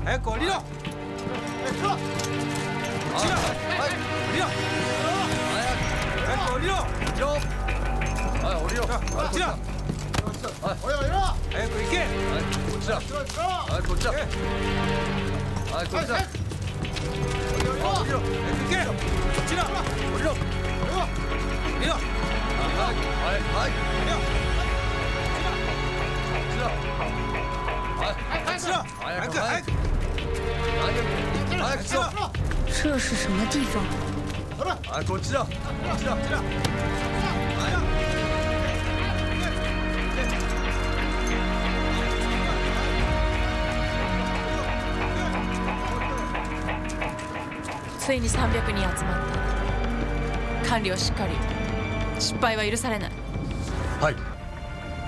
早く降りろ。落ちろ。はい、降りろ。早く降りろ。はい、降りろ。こっちだ。はい、早く行け。はい、こっちだ。はい、こっちだ。はい、こっちだ。降りろ。早く行け。こっちだ。降りろ。降りろ。はい、はい、降りろ。こっちだ。はい、こっちだ。早く、早く。早く走。 这是什么地方？ 哎，给我知道，知道，知道。哎呀！ ついに300人集まった。管理をしっかり。失敗は許されない。 はい。